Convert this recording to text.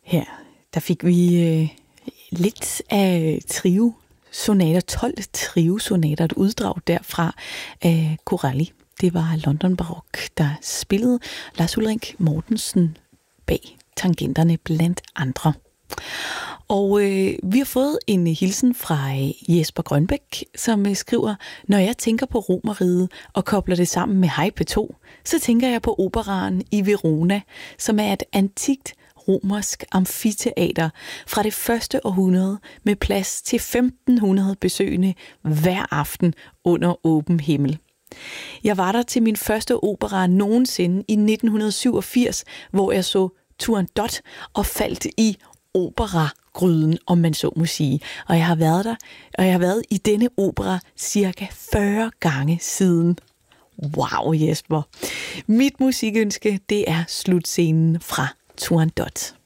Her, der fik vi lidt af trio-sonater, 12 trio-sonater, et uddrag derfra af Corelli. Det var London Barok, der spillede Lars Ulrik Mortensen bag tangenterne blandt andre. Og vi har fået en hilsen fra Jesper Grønbæk, som skriver: Når jeg tænker på Romerriget og kobler det sammen med Hej P2, så tænker jeg på operaen i Verona, som er et antikt romersk amfiteater fra det første århundrede med plads til 1500 besøgende hver aften under åben himmel. Jeg var der til min første opera nogensinde i 1987, hvor jeg så Turandot og faldt i operagryden, om man så må sige. Og jeg har været der, og jeg har været i denne opera cirka 40 gange siden. Wow, Jesper. Mit musikønske, det er slutscenen fra Turandot.